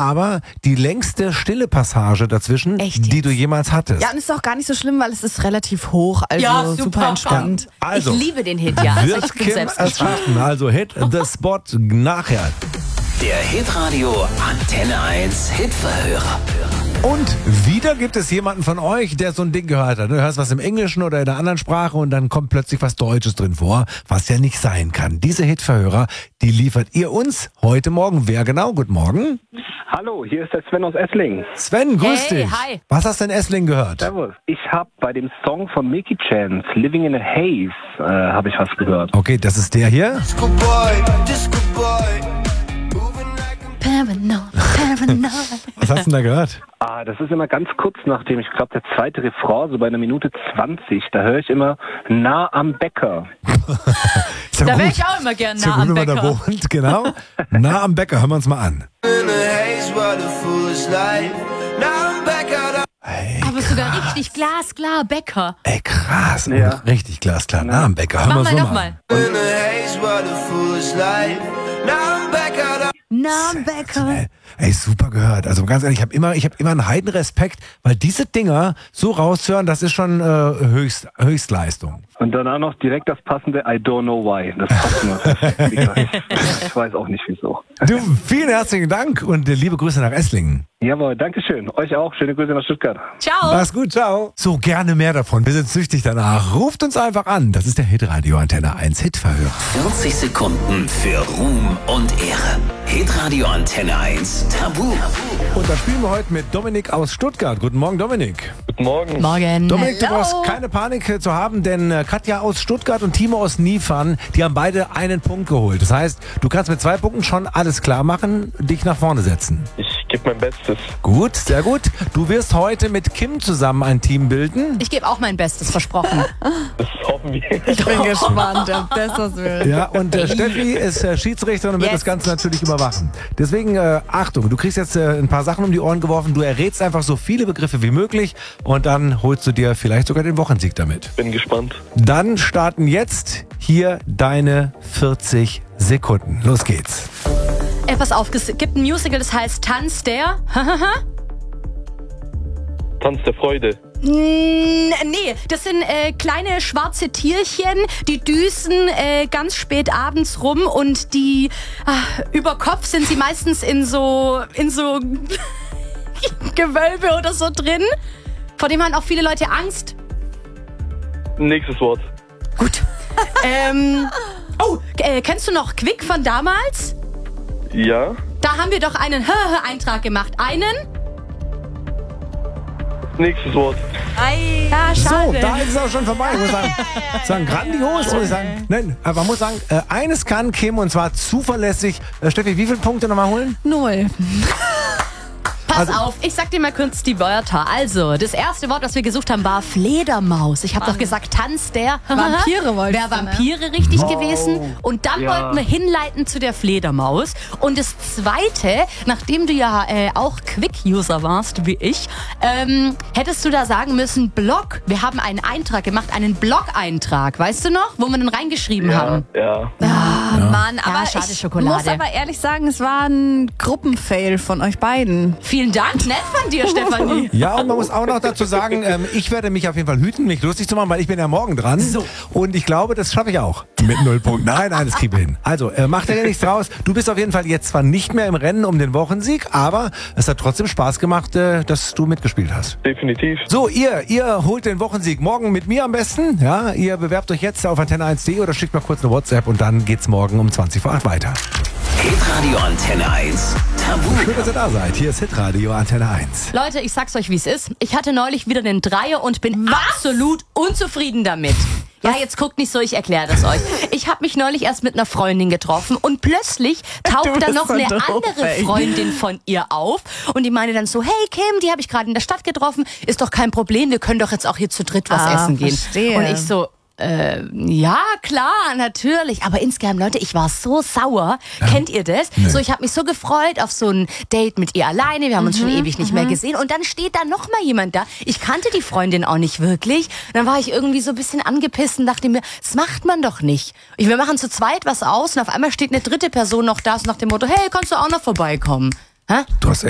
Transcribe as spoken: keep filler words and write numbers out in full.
aber die längste stille Passage dazwischen, Echt die jetzt? du jemals hattest. Ja, und es ist auch gar nicht so schlimm, weil es ist relativ hoch, also Ja, super, super. entspannt. Also, ich liebe den Hit, ja. Also wird ich bin Kim selbst es gespannt. schaffen? Also Hit the Spot nachher. Der Hitradio Antenne eins Hitverhörer. Und wieder gibt es jemanden von euch, der so ein Ding gehört hat. Du hörst was im Englischen oder in einer anderen Sprache und dann kommt plötzlich was Deutsches drin vor, was ja nicht sein kann. Diese Hitverhörer, die liefert ihr uns heute Morgen. Wer genau? Guten Morgen. Hallo, hier ist der Sven aus Esslingen. Sven, grüß Hey, dich. hi. Was hast du in Esslingen gehört? Servus. Ich habe bei dem Song von Mickey Chance, Living in a Haze, äh, habe ich was gehört. Okay, das ist der hier. Disco boy, disco boy, moving like a Paranoid, paranoid. Was hast du denn da gehört? Ah, das ist immer ganz kurz nachdem, ich glaube, der zweite Refrain, so bei einer Minute zwanzig, da höre ich immer nah am Bäcker. Ist ja Da gut. wäre ich auch immer gern Ist ja nah gut, am wenn man da Bäcker. wohnt, genau. Nah am Bäcker, hören wir uns mal an. in a haze, what a foolish life. Now I'm back out. Hey, Aber sogar richtig glasklar, Bäcker. ey, krass. Ja. Richtig glasklar. Nah am Bäcker, hören wir Mach uns mal mal nochmal. an. In a haze, what a foolish life. Now I'm back out. Na, Bäcker. Ey, ey, super gehört. Also ganz ehrlich, ich habe immer, ich habe immer einen Heidenrespekt, weil diese Dinger so raushören, das ist schon äh, Höchst, Höchstleistung. Und danach noch direkt das passende I don't know why. Das passt immer. ich, ich weiß auch nicht wieso. Du, vielen herzlichen Dank und äh, liebe Grüße nach Esslingen. Jawohl, Dankeschön. Euch auch. Schöne Grüße nach Stuttgart. Ciao. Mach's gut, ciao. So, gerne mehr davon. Wir sind süchtig danach. Ruft uns einfach an. Das ist der Hitradio Antenne eins Hitverhörer. vierzig Sekunden für Ruhm und Ehre. Hitradio Antenne eins Tabu. Und da spielen wir heute mit Dominik aus Stuttgart. Guten Morgen, Dominik. Guten Morgen. Morgen. Dominik, du Hello. brauchst keine Panik äh, zu haben, denn äh, Katja aus Stuttgart und Timo aus Niefern, die haben beide einen Punkt geholt. Das heißt, du kannst mit zwei Punkten schon alles klar machen, dich nach vorne setzen. Ich gebe mein Bestes. Gut, sehr gut. Du wirst heute mit Kim zusammen ein Team bilden. Ich gebe auch mein Bestes, versprochen. Das hoffen wir. Ich bin gespannt, ob das was will. Ja, und äh, Steffi ist äh, Schiedsrichterin und wird Yes. das Ganze natürlich überwachen. Deswegen, äh, Achtung, du kriegst jetzt äh, ein paar Sachen um die Ohren geworfen. Du errätst einfach so viele Begriffe wie möglich und dann holst du dir vielleicht sogar den Wochensieg damit. Bin gespannt. Dann starten jetzt hier deine vierzig Sekunden. Los geht's. Ey, pass auf, es gibt ein Musical, das heißt Tanz der... Tanz der Freude. Mm, nee, das sind äh, kleine schwarze Tierchen, die düsen äh, ganz spät abends rum und die ah, über Kopf sind sie meistens in so in so Gewölbe oder so drin. Vor dem haben auch viele Leute Angst. Nächstes Wort. Gut. ähm, oh, äh, kennst du noch Quick von damals? Ja. Da haben wir doch einen Eintrag gemacht. Einen? Nächstes Wort. Ja, So, schade. da ist es auch schon vorbei. Ich muss sagen, sagen grandios, muss ich sagen. Nein, aber man muss sagen, äh, eines kann Kim und zwar zuverlässig. Äh, Steffi, wie viele Punkte nochmal holen? Null. Pass Also- auf, ich sag dir mal kurz die Wörter. Also, das erste Wort, was wir gesucht haben, war Fledermaus. Ich habe doch gesagt, Tanz der Vampire wolltest Wäre du, ne? Vampire richtig gewesen. Und dann Ja. wollten wir hinleiten zu der Fledermaus. Und das zweite, nachdem du ja äh, auch Quick-User warst, wie ich, ähm, hättest du da sagen müssen, Blog. Wir haben einen Eintrag gemacht, einen Blog-Eintrag. Weißt du noch? Wo wir den reingeschrieben haben. Ja. Ah, Mann, aber schade, ich Schokolade. muss aber ehrlich sagen, es war ein Gruppenfail von euch beiden. Vielen Dank, nett von dir, Stefanie. Ja, und man muss auch noch dazu sagen, ähm, ich werde mich auf jeden Fall hüten, mich lustig zu machen, weil ich bin ja morgen dran. So. Und ich glaube, das schaffe ich auch. Mit null Punkten. Nein, nein, das kriegen wir hin. Also, äh, mach dir ja nichts draus. Du bist auf jeden Fall jetzt zwar nicht mehr im Rennen um den Wochensieg, aber es hat trotzdem Spaß gemacht, äh, dass du mitgespielt hast. Definitiv. So, ihr, ihr holt den Wochensieg morgen mit mir am besten. Ja, ihr bewerbt euch jetzt auf antenne eins punkt de oder schickt mal kurz eine WhatsApp und dann geht's morgen um zwanzig vor acht weiter. Hitradio Antenne eins Tabu. Schön, dass ihr da seid. Hier ist Hitradio Antenne eins. Leute, ich sag's euch, wie es ist. Ich hatte neulich wieder den Dreier und bin absolut unzufrieden damit. Ja, jetzt guckt nicht so, ich erkläre das euch. Ich habe mich neulich erst mit einer Freundin getroffen und plötzlich Du taucht da bist noch so eine doof, andere ey. Freundin von ihr auf und die meinte dann so, hey Kim, die habe ich gerade in der Stadt getroffen, ist doch kein Problem, wir können doch jetzt auch hier zu dritt was Ah, essen gehen. verstehe. Und ich so, Äh, ja, klar, natürlich. Aber insgesamt, Leute, ich war so sauer. Kennt ihr das? So, ich habe mich so gefreut auf so ein Date mit ihr alleine. Wir haben uns schon ewig nicht mehr gesehen. Und dann steht da noch mal jemand da. Ich kannte die Freundin auch nicht wirklich. Dann war ich irgendwie so ein bisschen angepisst und dachte mir, das macht man doch nicht. Ich, wir machen zu zweit was aus und auf einmal steht eine dritte Person noch da, so nach dem Motto, hey, kannst du auch noch vorbeikommen? Hä? Du hast